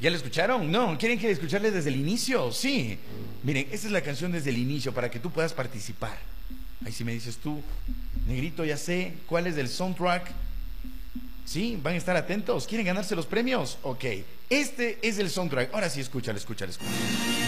¿Ya la escucharon? No, ¿quieren que escucharle desde el inicio? Sí. Miren, esta es la canción desde el inicio para que tú puedas participar. Ahí sí me dices tú, negrito, ya sé cuál es el soundtrack. Sí, van a estar atentos. ¿Quieren ganarse los premios? Ok, este es el soundtrack. Ahora sí, escúchale, escúchale, escúchale.